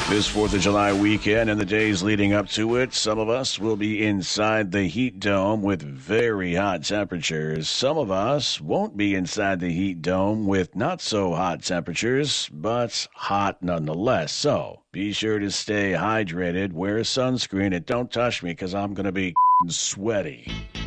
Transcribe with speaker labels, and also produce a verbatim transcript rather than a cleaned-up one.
Speaker 1: This fourth of July weekend and the days leading up to it, some of us will be inside the heat dome with very hot temperatures. Some of us won't be inside the heat dome with not so hot temperatures, but hot nonetheless. So be sure to stay hydrated, wear sunscreen, and don't touch me because I'm going to be sweaty.